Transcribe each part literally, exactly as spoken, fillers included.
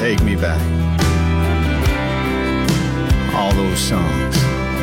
Take me back. All those songs.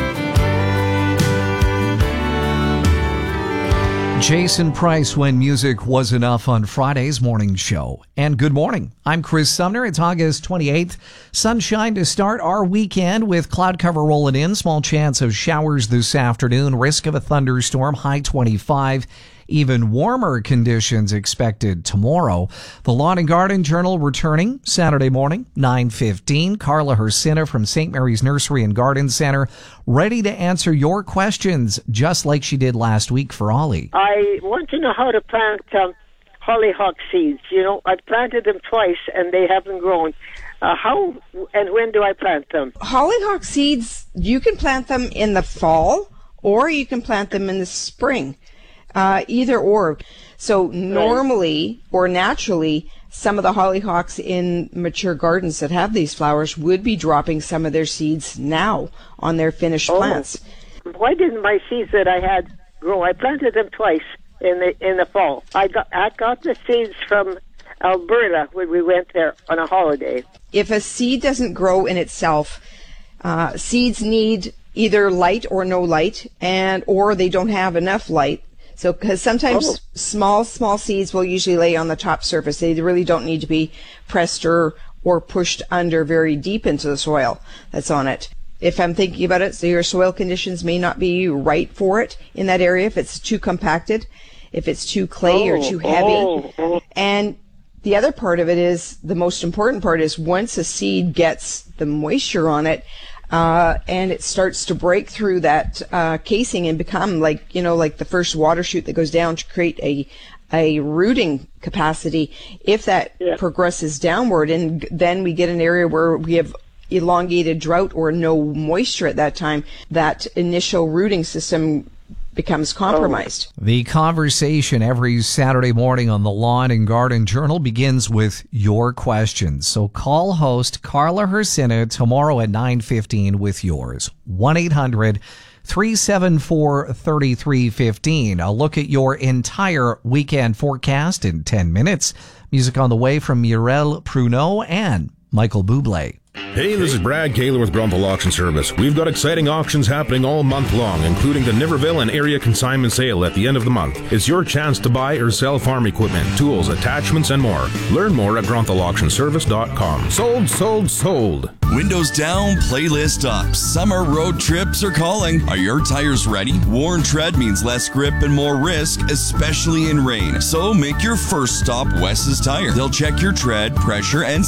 Jason Price, When Music Was Enough on Friday's morning show. And good morning. I'm Chris Sumner. It's August twenty-eighth. Sunshine to start our weekend with cloud cover rolling in. Small chance of showers this afternoon. Risk of a thunderstorm. High twenty-five. Even warmer conditions expected tomorrow. The Lawn and Garden Journal returning Saturday morning, nine fifteen. Carla Hersina from Saint Mary's Nursery and Garden Center, ready to answer your questions, just like she did last week for Ollie. I want to know how to plant um, hollyhock seeds. You know, I've planted them twice and they haven't grown. Uh, how and when do I plant them? Hollyhock seeds, you can plant them in the fall or you can plant them in the spring. Uh, either or. So normally or naturally, some of the hollyhocks in mature gardens that have these flowers would be dropping some of their seeds now on their finished oh. plants. Why didn't my seeds that I had grow? I planted them twice in the in the fall. I got I got the seeds from Alberta when we went there on a holiday. If a seed doesn't grow in itself, uh, seeds need either light or no light, and or they don't have enough light. So, because sometimes oh. small, small seeds will usually lay on the top surface. They really don't need to be pressed or, or pushed under very deep into the soil that's on it. If I'm thinking about it, so your soil conditions may not be right for it in that area, if it's too compacted, if it's too clay oh, or too heavy. Oh, oh. And the other part of it is, the most important part is once a seed gets the moisture on it, Uh, and it starts to break through that uh, casing and become like, you know, like the first water shoot that goes down to create a a rooting capacity. If that yeah. progresses downward, and then we get an area where we have elongated drought or no moisture at that time, that initial rooting system becomes compromised. The conversation every Saturday morning on the Lawn and Garden Journal begins with your questions. So call host Carla Hersina tomorrow at nine fifteen with yours. one eight hundred three seven four three three one five. A look at your entire weekend forecast in ten minutes. Music on the way from Muriel Pruneau and Michael Bublé. Hey, this is Brad Kaler with Grunthal Auction Service. We've got exciting auctions happening all month long, including the Niverville and area consignment sale at the end of the month. It's your chance to buy or sell farm equipment, tools, attachments, and more. Learn more at grunthal auction service dot com. Sold, sold, sold. Windows down, playlist up. Summer road trips are calling. Are your tires ready? Worn tread means less grip and more risk, especially in rain. So make your first stop Wes's Tire. They'll check your tread, pressure, and